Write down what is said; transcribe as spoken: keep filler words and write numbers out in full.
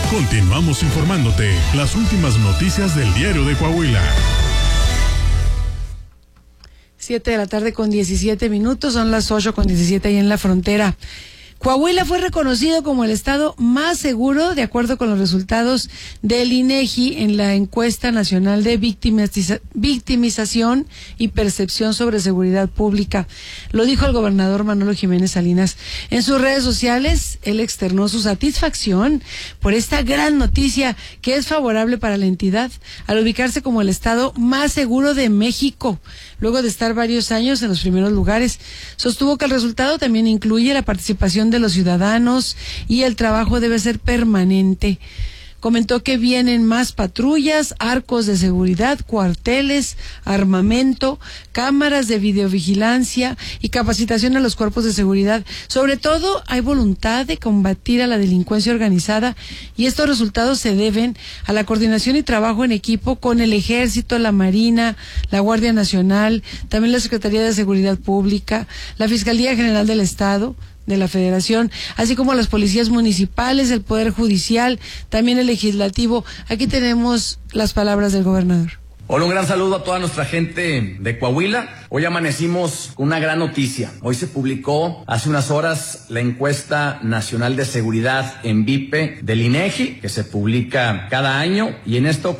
Continuamos informándote las últimas noticias del Diario de Coahuila. Siete de la tarde con diecisiete minutos, son las ocho con diecisiete ahí en la frontera. Coahuila fue reconocido como el estado más seguro de acuerdo con los resultados del INEGI en la encuesta nacional de victimiza- victimización y percepción sobre seguridad pública. Lo dijo el gobernador Manolo Jiménez Salinas. En sus redes sociales, él externó su satisfacción por esta gran noticia que es favorable para la entidad al ubicarse como el estado más seguro de México, luego de estar varios años en los primeros lugares. Sostuvo que el resultado también incluye la participación de los ciudadanos y el trabajo debe ser permanente. Comentó que vienen más patrullas, arcos de seguridad, cuarteles, armamento, cámaras de videovigilancia y capacitación a los cuerpos de seguridad. Sobre todo, hay voluntad de combatir a la delincuencia organizada y estos resultados se deben a la coordinación y trabajo en equipo con el Ejército, la Marina, la Guardia Nacional, también la Secretaría de Seguridad Pública, la Fiscalía General del Estado, de la Federación, así como las policías municipales, el Poder Judicial, también el Legislativo. Aquí tenemos las palabras del gobernador. Hola, un gran saludo a toda nuestra gente de Coahuila. Hoy amanecimos con una gran noticia. Hoy se publicó hace unas horas la encuesta nacional de seguridad en V I P E del INEGI, que se publica cada año, y en esta